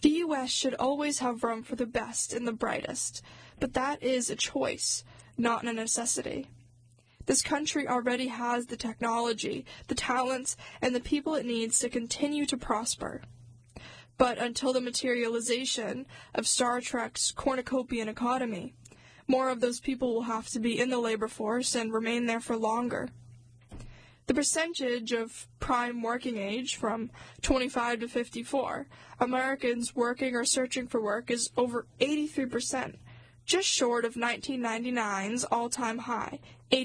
The U.S. should always have room for the best and the brightest, but that is a choice, not a necessity. This country already has the technology, the talents, and the people it needs to continue to prosper. But until the materialization of Star Trek's cornucopian economy, more of those people will have to be in the labor force and remain there for longer. The percentage of prime working age from 25 to 54, Americans working or searching for work is over 83%, just short of 1999's all-time high,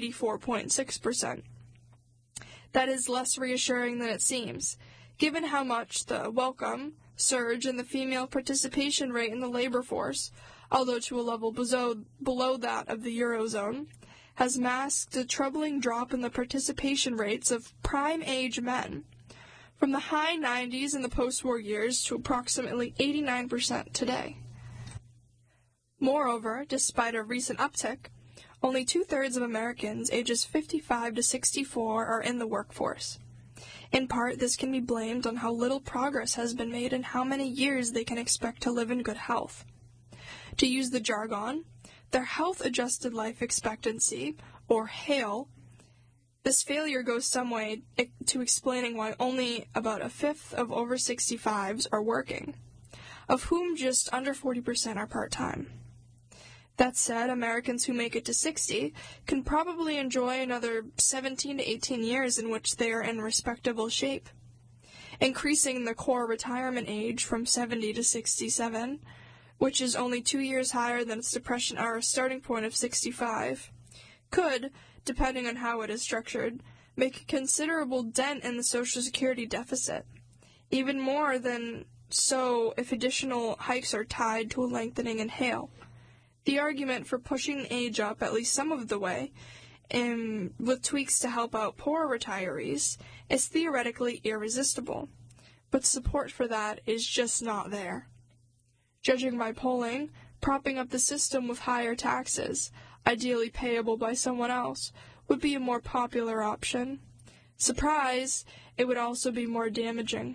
84.6%. That is less reassuring than it seems, given how much the welcome surge in the female participation rate in the labor force, although to a level below that of the Eurozone, has masked a troubling drop in the participation rates of prime-age men, from the high 90s in the post-war years to approximately 89% today. Moreover, despite a recent uptick, only two-thirds of Americans ages 55 to 64 are in the workforce. In part, this can be blamed on how little progress has been made and how many years they can expect to live in good health. To use the jargon, their health-adjusted life expectancy, or HALE, this failure goes some way to explaining why only about a fifth of over 65s are working, of whom just under 40% are part-time. That said, Americans who make it to 60 can probably enjoy another 17 to 18 years in which they are in respectable shape. Increasing the core retirement age from 70 to 67, which is only 2 years higher than its Depression-era starting point of 65, could, depending on how it is structured, make a considerable dent in the Social Security deficit, even more than so if additional hikes are tied to a lengthening in HALE. The argument for pushing the age up at least some of the way, with tweaks to help out poor retirees, is theoretically irresistible, but support for that is just not there. Judging by polling, propping up the system with higher taxes, ideally payable by someone else, would be a more popular option. Surprise, it would also be more damaging.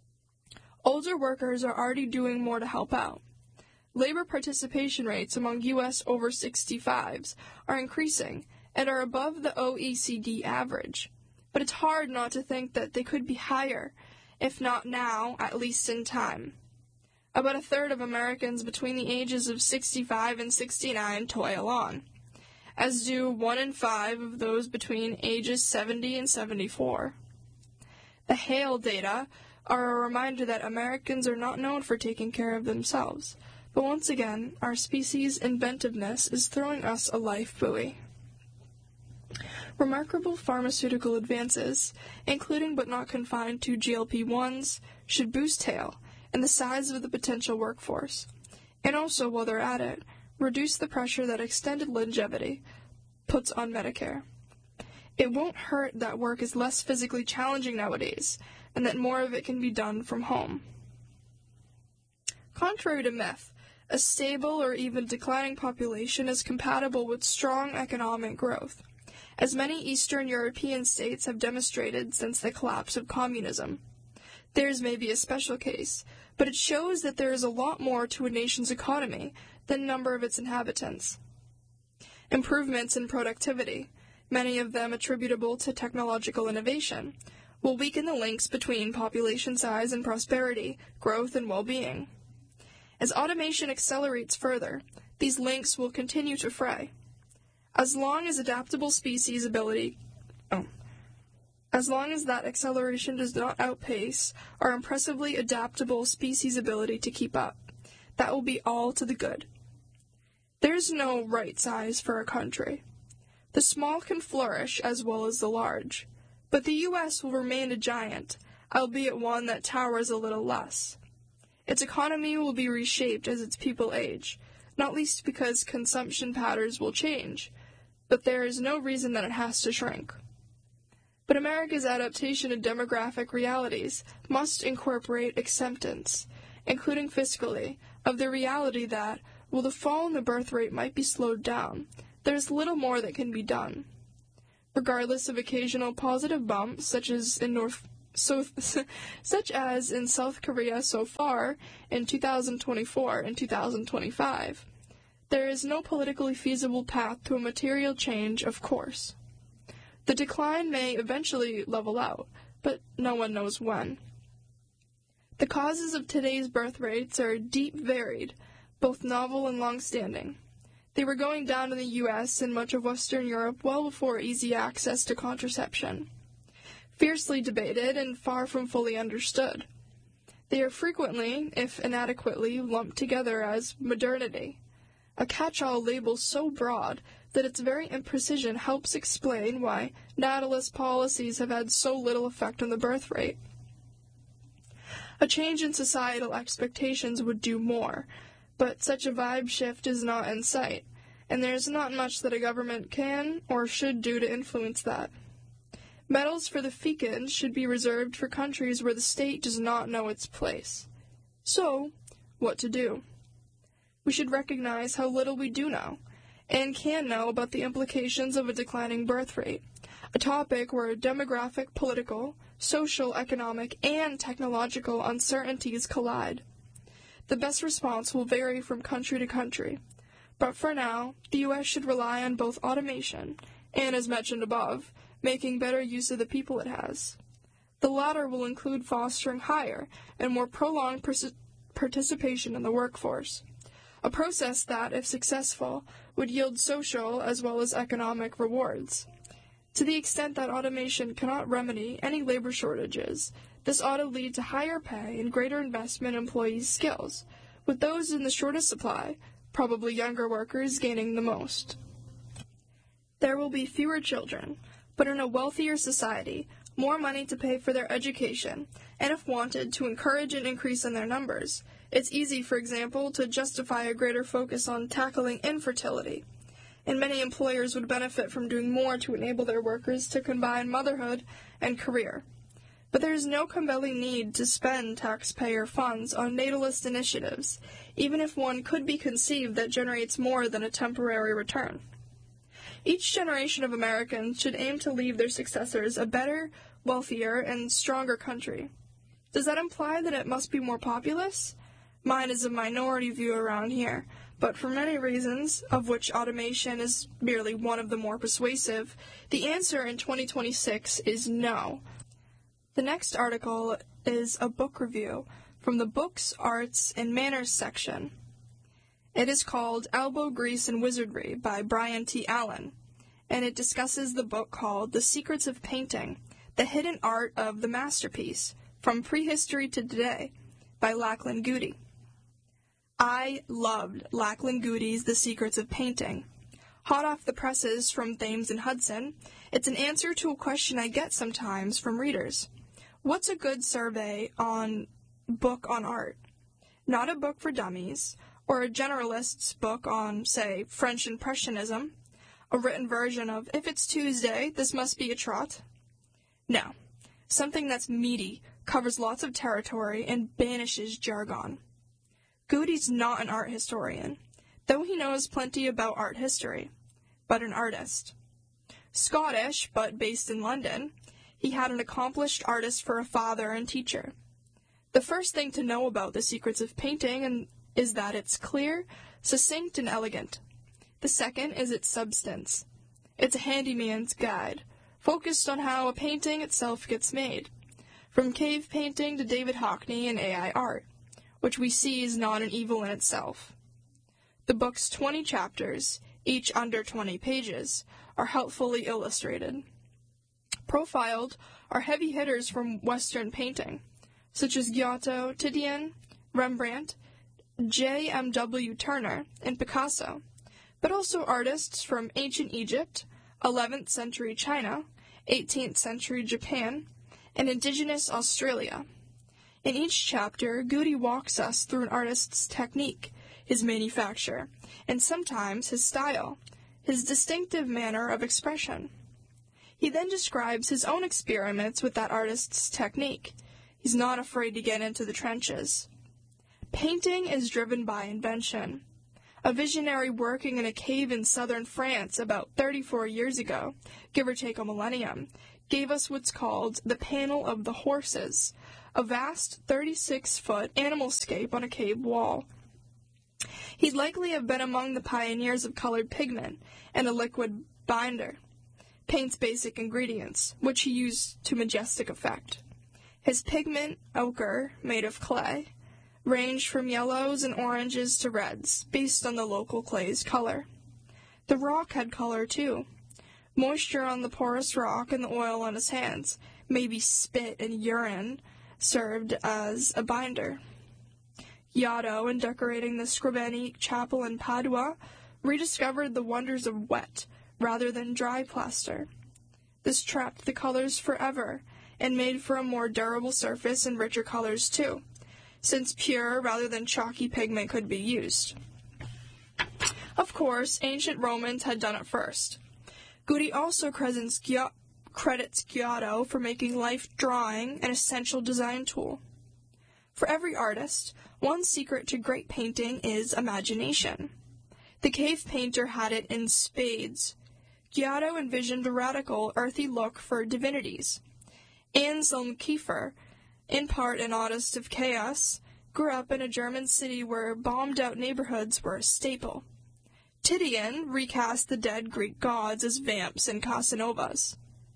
Older workers are already doing more to help out. Labor participation rates among U.S. over 65s are increasing and are above the OECD average, but it's hard not to think that they could be higher, if not now, at least in time. About a third of Americans between the ages of 65 and 69 toil on, as do 1 in 5 of those between ages 70 and 74. The HALE data are a reminder that Americans are not known for taking care of themselves, but once again, our species' inventiveness is throwing us a life buoy. Remarkable pharmaceutical advances, including but not confined to GLP-1s, should boost HALE and the size of the potential workforce, and also, while they're at it, reduce the pressure that extended longevity puts on Medicare. It won't hurt that work is less physically challenging nowadays, and that more of it can be done from home. Contrary to myth, a stable or even declining population is compatible with strong economic growth, as many Eastern European states have demonstrated since the collapse of communism. Theirs may be a special case, but it shows that there is a lot more to a nation's economy than the number of its inhabitants. Improvements in productivity, many of them attributable to technological innovation, will weaken the links between population size and prosperity, growth and well-being. As automation accelerates further, these links will continue to fray. As long as that acceleration does not outpace our impressively adaptable species' ability to keep up, that will be all to the good. There's no right size for a country. The small can flourish as well as the large, but the U.S. will remain a giant, albeit one that towers a little less. Its economy will be reshaped as its people age, not least because consumption patterns will change, but there is no reason that it has to shrink. But America's adaptation to demographic realities must incorporate acceptance, including fiscally, of the reality that, while the fall in the birth rate might be slowed down, there is little more that can be done. Regardless of occasional positive bumps, such as in North such as in South Korea so far in 2024 and 2025. There is no politically feasible path to a material change, of course. The decline may eventually level out, but no one knows when. The causes of today's birth rates are deep varied, both novel and long-standing. They were going down in the U.S. and much of Western Europe well before easy access to contraception. Fiercely debated and far from fully understood. They are frequently, if inadequately, lumped together as modernity, a catch-all label so broad that its very imprecision helps explain why natalist policies have had so little effect on the birth rate. A change in societal expectations would do more, but such a vibe shift is not in sight, and there is not much that a government can or should do to influence that. Medals for the fecund should be reserved for countries where the state does not know its place. So, what to do? We should recognize how little we do know, and can know about the implications of a declining birth rate, a topic where demographic, political, social, economic, and technological uncertainties collide. The best response will vary from country to country, but for now, the U.S. should rely on both automation and, as mentioned above, making better use of the people it has. The latter will include fostering higher and more prolonged participation in the workforce, a process that, if successful, would yield social as well as economic rewards. To the extent that automation cannot remedy any labor shortages, this ought to lead to higher pay and greater investment in employees' skills, with those in the shortest supply, probably younger workers, gaining the most. There will be fewer children, but in a wealthier society, more money to pay for their education, and if wanted, to encourage an increase in their numbers. It's easy, for example, to justify a greater focus on tackling infertility, and many employers would benefit from doing more to enable their workers to combine motherhood and career. But there is no compelling need to spend taxpayer funds on natalist initiatives, even if one could be conceived that generates more than a temporary return. Each generation of Americans should aim to leave their successors a better, wealthier, and stronger country. Does that imply that it must be more populous? Mine is a minority view around here, but for many reasons, of which automation is merely one of the more persuasive, the answer in 2026 is no. The next article is a book review from the Books, Arts, and Manners section. It is called Elbow Grease and Wizardry by Brian T. Allen, and it discusses the book called The Secrets of Painting, The Hidden Art of the Masterpiece, From Prehistory to Today, by Lachlan Goody. I loved Lachlan Goody's The Secrets of Painting. Hot off the presses from Thames and Hudson, it's an answer to a question I get sometimes from readers. What's a good survey on book on art? Not a book for dummies, or a generalist's book on, say, French Impressionism, a written version of If It's Tuesday, This Must Be a Trot. No, something that's meaty, covers lots of territory, and banishes jargon. Goody's not an art historian, though he knows plenty about art history, but an artist. Scottish, but based in London, he had an accomplished artist for a father and teacher. The first thing to know about The Secrets of Painting is that it's clear, succinct, and elegant. The second is its substance. It's a handyman's guide, focused on how a painting itself gets made, from cave painting to David Hockney and AI art, which we see is not an evil in itself. The book's 20 chapters, each under 20 pages, are helpfully illustrated. Profiled are heavy hitters from Western painting, such as Giotto, Titian, Rembrandt, J.M.W. Turner, and Picasso, but also artists from ancient Egypt, 11th century China, 18th century Japan, and indigenous Australia. In each chapter, Goody walks us through an artist's technique, his manufacture, and sometimes his style, his distinctive manner of expression. He then describes his own experiments with that artist's technique. He's not afraid to get into the trenches. Painting is driven by invention. A visionary working in a cave in southern France about 34 years ago, give or take a millennium, gave us what's called the Panel of the Horses, a vast 36-foot animalscape on a cave wall. He'd likely have been among the pioneers of colored pigment and a liquid binder, paint's basic ingredients, which he used to majestic effect. His pigment, ochre, made of clay, ranged from yellows and oranges to reds, based on the local clay's color. The rock had color, too. Moisture on the porous rock and the oil on his hands, maybe spit and urine, served as a binder. Giotto, in decorating the Scribani chapel in Padua, rediscovered the wonders of wet rather than dry plaster. This trapped the colors forever and made for a more durable surface and richer colors, too, since pure rather than chalky pigment could be used. Of course, ancient Romans had done it first. Guidi also credits Giotto for making life drawing an essential design tool. For every artist, one secret to great painting is imagination. The cave painter had it in spades. Giotto envisioned a radical, earthy look for divinities. Anselm Kiefer, in part an artist of chaos, grew up in a German city where bombed-out neighborhoods were a staple. Titian recast the dead Greek gods as vamps and Casanovas.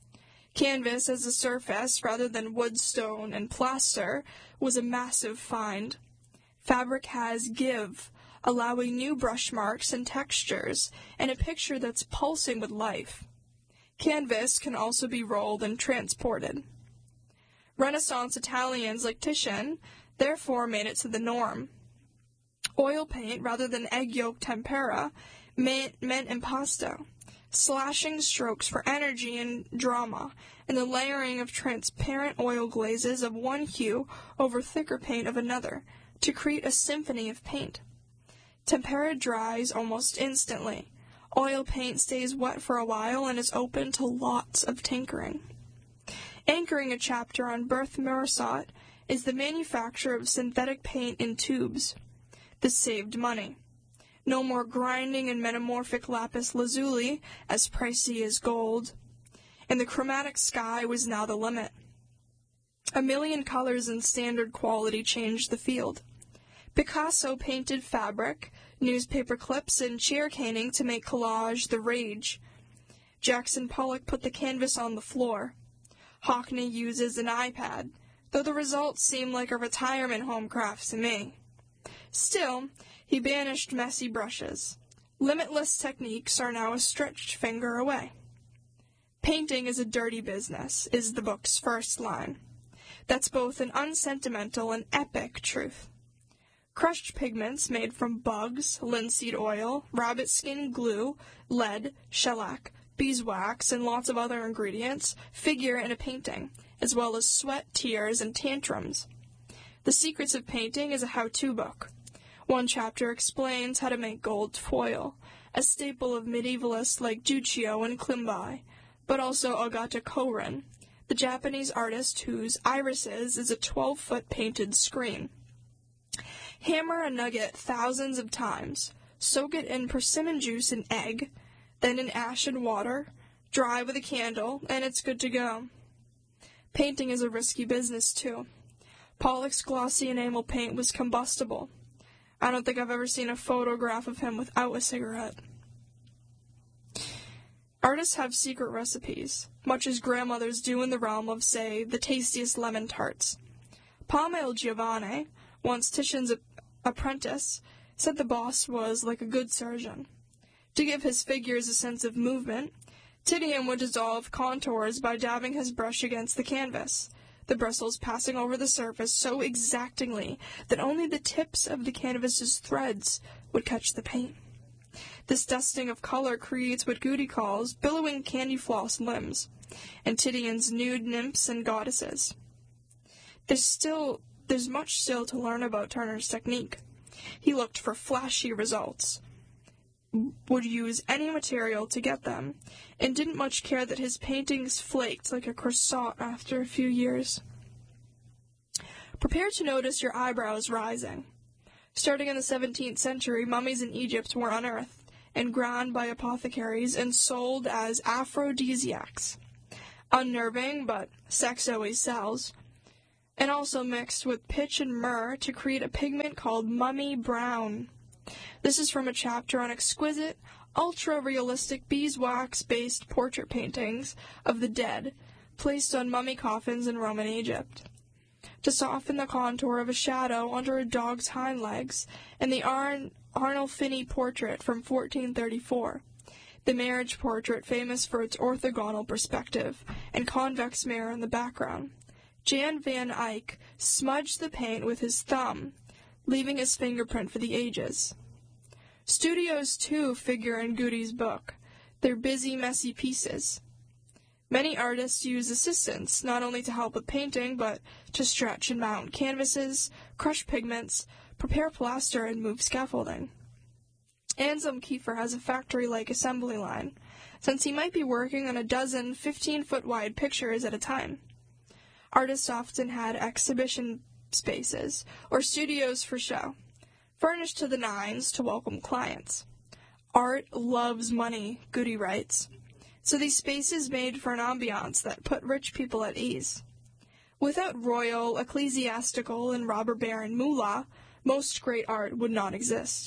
Canvas as a surface rather than wood, stone, and plaster was a massive find. Fabric has give, allowing new brush marks and textures, and a picture that's pulsing with life. Canvas can also be rolled and transported. Renaissance Italians like Titian therefore made it to the norm. Oil paint rather than egg yolk tempera meant impasto, slashing strokes for energy and drama, and the layering of transparent oil glazes of one hue over thicker paint of another, to create a symphony of paint. Tempera dries almost instantly. Oil paint stays wet for a while and is open to lots of tinkering. Anchoring a chapter on Berthe Morisot is the manufacture of synthetic paint in tubes. This saved money. No more grinding and metamorphic lapis lazuli, as pricey as gold. And the chromatic sky was now the limit. A million colors and standard quality changed the field. Picasso painted fabric, newspaper clips, and chair caning to make collage the rage. Jackson Pollock put the canvas on the floor. Hockney uses an iPad, though the results seem like a retirement home craft to me. Still, he banished messy brushes. Limitless techniques are now a stretched finger away. Painting is a dirty business, is the book's first line. That's both an unsentimental and epic truth. Crushed pigments made from bugs, linseed oil, rabbit skin glue, lead, shellac, beeswax, and lots of other ingredients figure in a painting, as well as sweat, tears, and tantrums. The Secrets of Painting is a how-to book. One chapter explains how to make gold foil, a staple of medievalists like Juccio and Klimbay, but also Ogata Korin, the Japanese artist whose irises is a 12-foot painted screen. Hammer a nugget thousands of times, soak it in persimmon juice and egg, then in ash and water, dry with a candle, and it's good to go. Painting is a risky business, too. Pollock's glossy enamel paint was combustible. I don't think I've ever seen a photograph of him without a cigarette. Artists have secret recipes, much as grandmothers do in the realm of, say, the tastiest lemon tarts. Palmel Giovanni, once Titian's apprentice, said the boss was like a good surgeon. To give his figures a sense of movement, Titian would dissolve contours by dabbing his brush against the canvas, the bristles passing over the surface so exactingly that only the tips of the canvas's threads would catch the paint. This dusting of color creates what Guidi calls billowing candy floss limbs, and Titian's nude nymphs and goddesses. There's much still to learn about Turner's technique. He looked for flashy results, would use any material to get them, and didn't much care that his paintings flaked like a croissant after a few years. Prepare to notice your eyebrows rising. Starting in the 17th century, mummies in Egypt were unearthed and ground by apothecaries and sold as aphrodisiacs. unnerving, but sex always sells, and also mixed with pitch and myrrh to create a pigment called mummy brown. This is from a chapter on exquisite, ultra-realistic beeswax-based portrait paintings of the dead, placed on mummy coffins in Roman Egypt. To soften the contour of a shadow under a dog's hind legs in the Arnolfini portrait from 1434, the marriage portrait famous for its orthogonal perspective and convex mirror in the background, Jan van Eyck smudged the paint with his thumb, leaving his fingerprint for the ages. Studios, too, figure in Goody's book. They're busy, messy pieces. Many artists use assistants, not only to help with painting, but to stretch and mount canvases, crush pigments, prepare plaster, and move scaffolding. Anselm Kiefer has a factory-like assembly line, since he might be working on a dozen 15-foot-wide pictures at a time. Artists often had exhibition spaces, or studios for show, furnished to the nines to welcome clients. Art loves money, Goody writes, so these spaces made for an ambiance that put rich people at ease. Without royal, ecclesiastical, and robber baron moolah, most great art would not exist.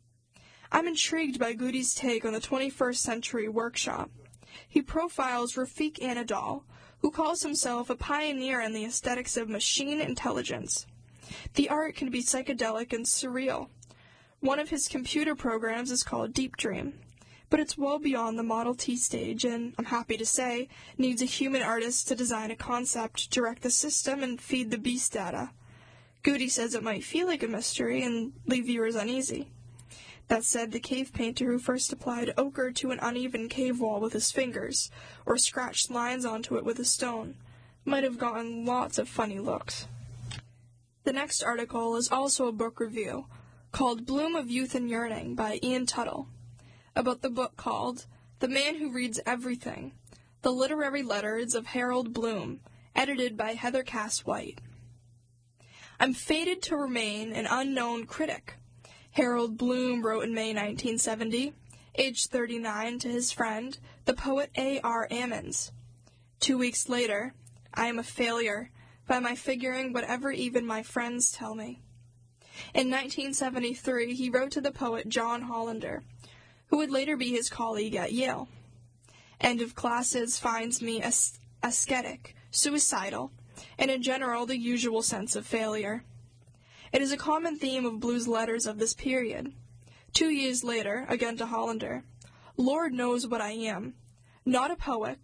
I'm intrigued by Goody's take on the 21st century workshop. He profiles Rafik Anadol, who calls himself a pioneer in the aesthetics of machine intelligence. The art can be psychedelic and surreal. One of his computer programs is called Deep Dream, but it's well beyond the Model T stage and, I'm happy to say, needs a human artist to design a concept, direct the system, and feed the beast data. Goody says it might feel like a mystery and leave viewers uneasy. That said, the cave painter who first applied ochre to an uneven cave wall with his fingers, or scratched lines onto it with a stone, might have gotten lots of funny looks. The next article is also a book review, called Bloom of Youth and Yearning by Ian Tuttle, about the book called The Man Who Reads Everything, The Literary Letters of Harold Bloom, edited by Heather Cass White. I'm fated to remain an unknown critic, Harold Bloom wrote in May 1970, aged 39, to his friend, the poet A.R. Ammons. 2 weeks later, I am a failure, by my figuring whatever even my friends tell me. In 1973, he wrote to the poet John Hollander, who would later be his colleague at Yale. End of classes finds me ascetic, suicidal, and in general the usual sense of failure. It is a common theme of blues letters of this period. 2 years later, again to Hollander, Lord knows what I am. Not a poet,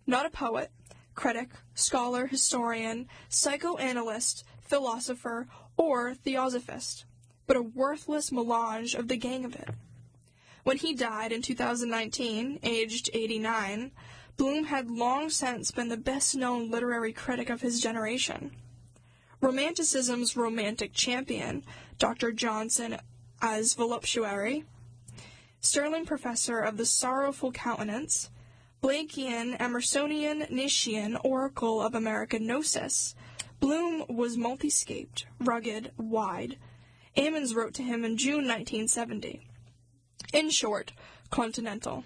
critic, scholar, historian, psychoanalyst, philosopher, or theosophist, but a worthless melange of the gang of it. When he died in 2019, aged 89, Bloom had long since been the best-known literary critic of his generation. Romanticism's romantic champion, Dr. Johnson as voluptuary, Sterling professor of the sorrowful countenance, Blakean, Emersonian, Nietzschean oracle of American gnosis, Bloom was multiscaped, rugged, wide. Ammons wrote to him in June 1970. In short, continental.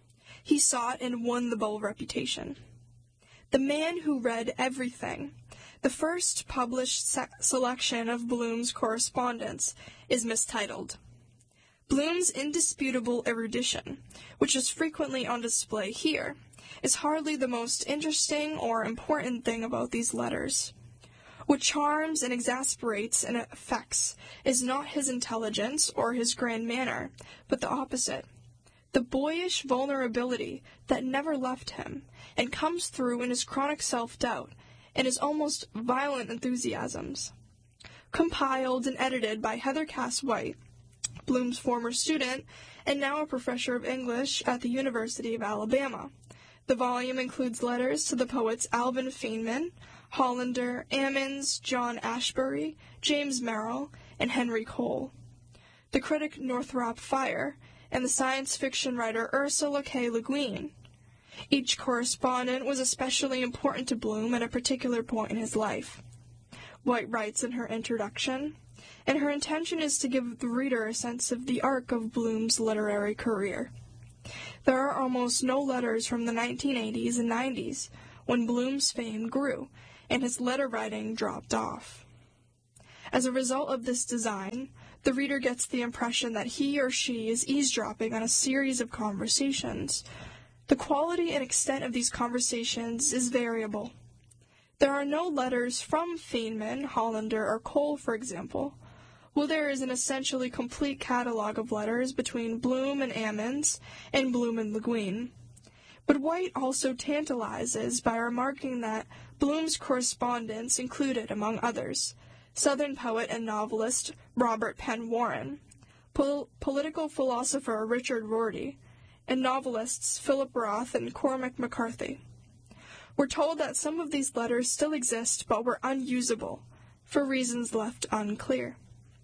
He sought and won the bold reputation. The Man Who Read Everything, the first published selection of Bloom's correspondence, is mistitled. Bloom's indisputable erudition, which is frequently on display here, is hardly the most interesting or important thing about these letters. What charms and exasperates and affects is not his intelligence or his grand manner, but the opposite. The boyish vulnerability that never left him, and comes through in his chronic self-doubt, and his almost violent enthusiasms. Compiled and edited by Heather Cass White, Bloom's former student, and now a professor of English at the University of Alabama. The volume includes letters to the poets Alvin Feynman, Hollander, Ammons, John Ashbery, James Merrill, and Henry Cole. The critic Northrop Fryer, and the science fiction writer Ursula K. Le Guin. Each correspondent was especially important to Bloom at a particular point in his life. White writes in her introduction, and her intention is to give the reader a sense of the arc of Bloom's literary career. There are almost no letters from the 1980s and 90s when Bloom's fame grew and his letter writing dropped off. As a result of this design, the reader gets the impression that he or she is eavesdropping on a series of conversations. The quality and extent of these conversations is variable. There are no letters from Feynman, Hollander, or Cole, for example, while there is an essentially complete catalog of letters between Bloom and Ammons and Bloom and Le Guin. But White also tantalizes by remarking that Bloom's correspondence included, among others, Southern poet and novelist Robert Penn Warren, political philosopher Richard Rorty, and novelists Philip Roth and Cormac McCarthy. We're told that some of these letters still exist but were unusable, for reasons left unclear.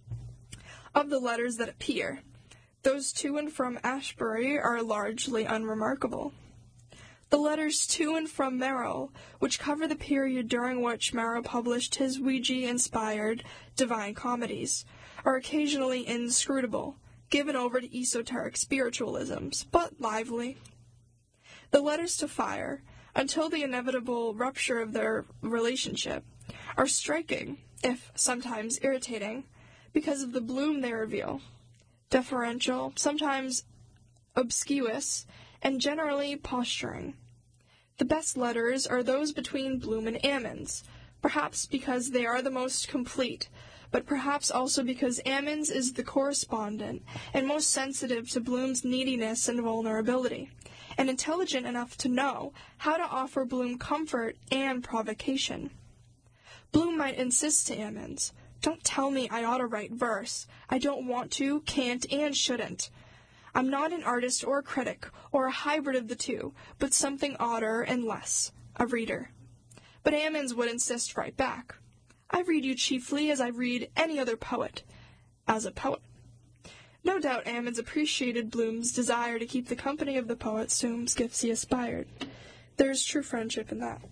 Of the letters that appear, those to and from Ashbury are largely unremarkable. The letters to and from Merrill, which cover the period during which Merrill published his Ouija-inspired Divine Comedies, are occasionally inscrutable, given over to esoteric spiritualisms, but lively. The letters to Fire, until the inevitable rupture of their relationship, are striking, if sometimes irritating, because of the Bloom they reveal, deferential, sometimes obscure, and generally posturing. The best letters are those between Bloom and Ammons, perhaps because they are the most complete, but perhaps also because Ammons is the correspondent and most sensitive to Bloom's neediness and vulnerability, and intelligent enough to know how to offer Bloom comfort and provocation. Bloom might insist to Ammons, "Don't tell me I ought to write verse. I don't want to, can't, and shouldn't. I'm not an artist or a critic, or a hybrid of the two, but something odder and less, a reader." But Ammons would insist right back, "I read you chiefly as I read any other poet, as a poet." No doubt Ammons appreciated Bloom's desire to keep the company of the poets to whose gifts he aspired. There is true friendship in that.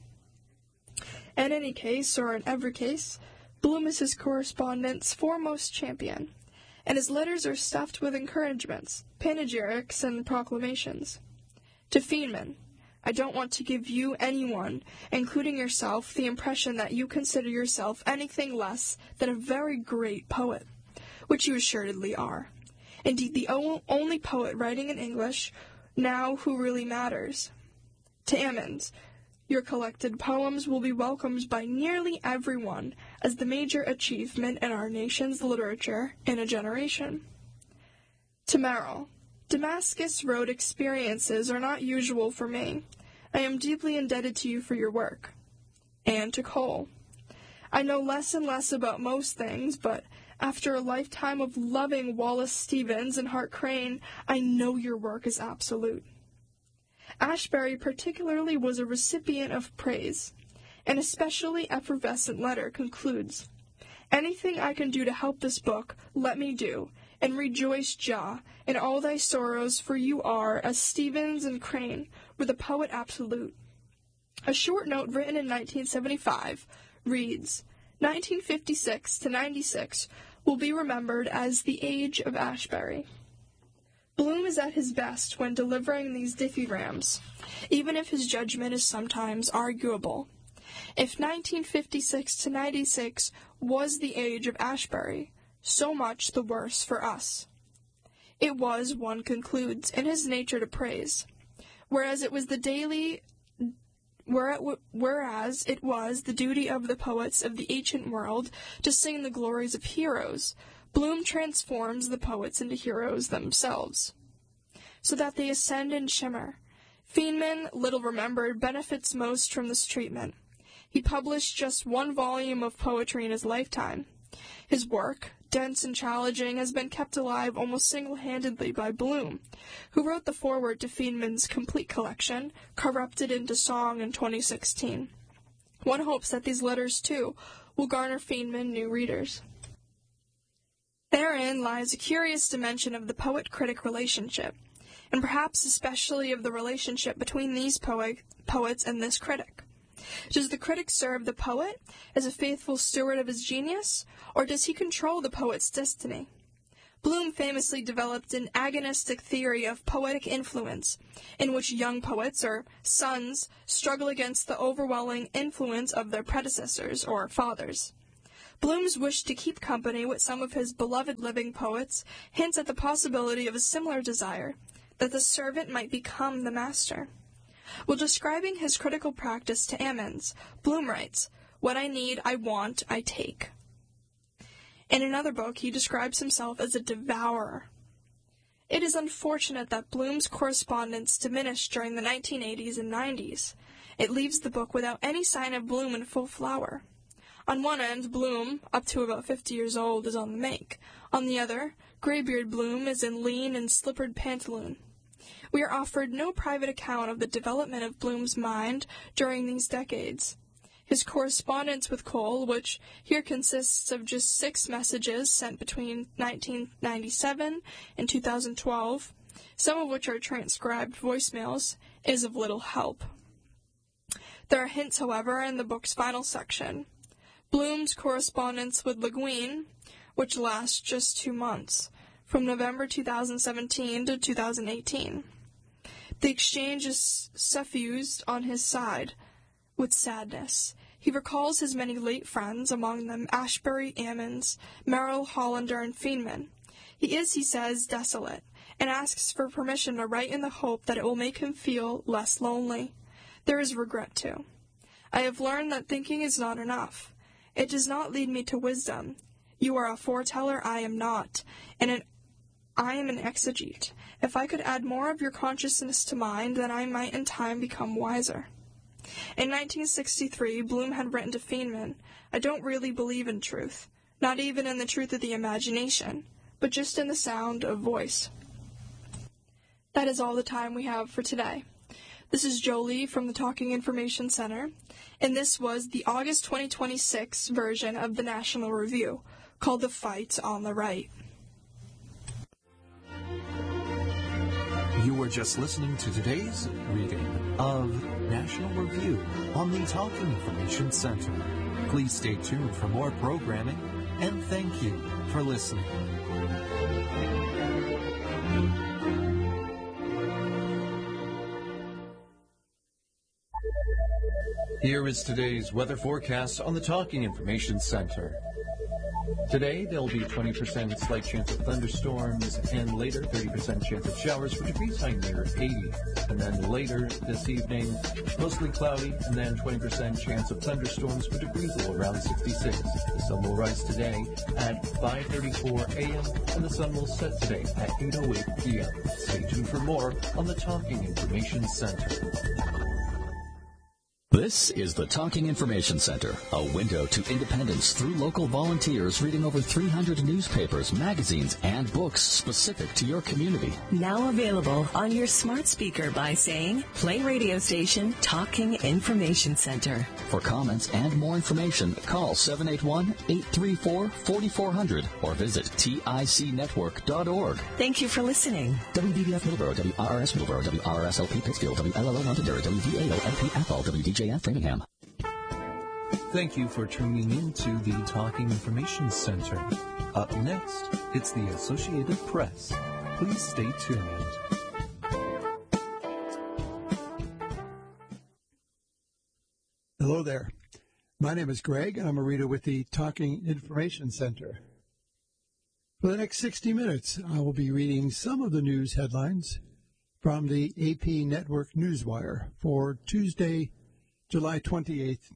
In any case, or in every case, Bloom is his correspondent's foremost champion, and his letters are stuffed with encouragements, panegyrics, and proclamations. To Feynman, "I don't want to give you anyone, including yourself, the impression that you consider yourself anything less than a very great poet, which you assuredly are. Indeed, the only poet writing in English now who really matters." To Ammons, "Your collected poems will be welcomed by nearly everyone as the major achievement in our nation's literature in a generation." To Merrill, "Damascus Road experiences are not usual for me. I am deeply indebted to you for your work." And to Cole, "I know less and less about most things, but after a lifetime of loving Wallace Stevens and Hart Crane, I know your work is absolute." Ashbury particularly was a recipient of praise. An especially effervescent letter concludes, "Anything I can do to help this book, let me do, and rejoice, Jah, in all thy sorrows, for you are, as Stevens and Crane, were the poet absolute." A short note written in 1975 reads, 1956 to 96 will be remembered as the age of Ashbury. Bloom is at his best when delivering these diphyrams, even if his judgment is sometimes arguable. If 1956 to 96 was the age of Ashbury, so much the worse for us. It was, one concludes, in his nature to praise, whereas it was the duty of the poets of the ancient world to sing the glories of heroes. Bloom transforms the poets into heroes themselves, so that they ascend and shimmer. Feynman, little remembered, benefits most from this treatment. He published just one volume of poetry in his lifetime. His work, dense and challenging, has been kept alive almost single-handedly by Bloom, who wrote the foreword to Feynman's complete collection, Corrupted into Song, in 2016. One hopes that these letters, too, will garner Feynman new readers. Therein lies a curious dimension of the poet-critic relationship, and perhaps especially of the relationship between these poets and this critic. Does the critic serve the poet as a faithful steward of his genius, or does he control the poet's destiny? Bloom famously developed an agonistic theory of poetic influence, in which young poets, or sons, struggle against the overwhelming influence of their predecessors, or fathers. Bloom's wish to keep company with some of his beloved living poets hints at the possibility of a similar desire, that the servant might become the master. While describing his critical practice to Ammons, Bloom writes, "What I need, I want, I take." In another book, he describes himself as a devourer. It is unfortunate that Bloom's correspondence diminished during the 1980s and 90s. It leaves the book without any sign of Bloom in full flower. On one end, Bloom, up to about 50 years old, is on the make. On the other, graybeard Bloom is in lean and slippered pantaloon. We are offered no private account of the development of Bloom's mind during these decades. His correspondence with Cole, which here consists of just 6 messages sent between 1997 and 2012, some of which are transcribed voicemails, is of little help. There are hints, however, in the book's final section. Bloom's correspondence with Le Guin, which lasts just 2 months, from November 2017 to 2018. The exchange is suffused on his side with sadness. He recalls his many late friends, among them Ashbury, Ammons, Merrill, Hollander, and Feynman. He is, he says, desolate, and asks for permission to write in the hope that it will make him feel less lonely. There is regret, too. I have learned that thinking is not enough. It does not lead me to wisdom. You are a foreteller, I am not, and I am an exegete. If I could add more of your consciousness to mine, then I might in time become wiser. In 1963, Bloom had written to Feynman, "I don't really believe in truth, not even in the truth of the imagination, but just in the sound of voice." That is all the time we have for today. This is Jolie from the Talking Information Center, and this was the August 2026 version of the National Review, called The Fight on the Right. You were just listening to today's reading of National Review on the Talking Information Center. Please stay tuned for more programming, and thank you for listening. Here is today's weather forecast on the Talking Information Center. Today, there will be 20% slight chance of thunderstorms, and later 30% chance of showers for degrees high near 80. And then later this evening, mostly cloudy, and then 20% chance of thunderstorms for degrees low around 66. The sun will rise today at 5:34 a.m., and the sun will set today at 8:08 p.m. Stay tuned for more on the Talking Information Center. This is the Talking Information Center, a window to independence through local volunteers reading over 300 newspapers, magazines, and books specific to your community. Now available on your smart speaker by saying, "Play radio station Talking Information Center." For comments and more information, call 781-834-4400 or visit ticnetwork.org. Thank you for listening. WBBF Middleborough, WRRS Middleborough, WRSLP Pittsfield, WLLO Londonderry, WVAO-LP Athol, WDJF Framingham. Thank you for tuning in to the Talking Information Center. Up next, it's the Associated Press. Please stay tuned. Hello there. My name is Greg, and I'm a reader with the Talking Information Center. For the next 60 minutes, I will be reading some of the news headlines from the AP Network Newswire for Tuesday, July 28th,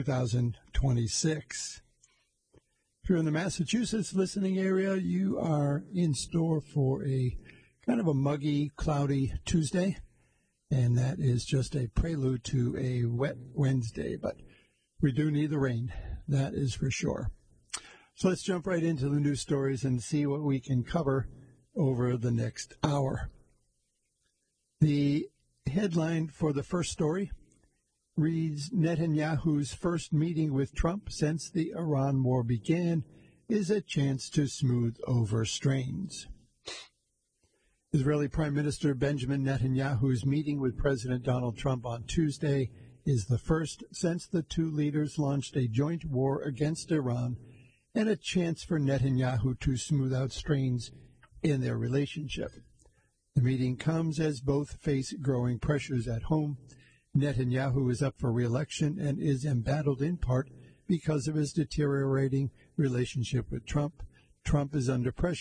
2026. If you're in the Massachusetts listening area, you are in store for a kind of a muggy, cloudy Tuesday, and that is just a prelude to a wet Wednesday, but we do need the rain, that is for sure. So let's jump right into the news stories and see what we can cover over the next hour. The headline for the first story reads, Netanyahu's first meeting with Trump since the Iran war began is a chance to smooth over strains. Israeli Prime Minister Benjamin Netanyahu's meeting with President Donald Trump on Tuesday is the first since the two leaders launched a joint war against Iran and a chance for Netanyahu to smooth out strains in their relationship. The meeting comes as both face growing pressures at home. Netanyahu is up for re-election and is embattled in part because of his deteriorating relationship with Trump. Trump is under pressure